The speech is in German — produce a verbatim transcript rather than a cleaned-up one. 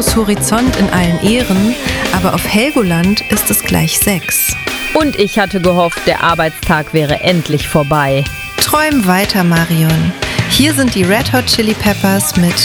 Minus Horizont in allen Ehren, aber auf Helgoland ist es gleich sechs. Und ich hatte gehofft, der Arbeitstag wäre endlich vorbei. Träum weiter, Marion. Hier sind die Red Hot Chili Peppers mit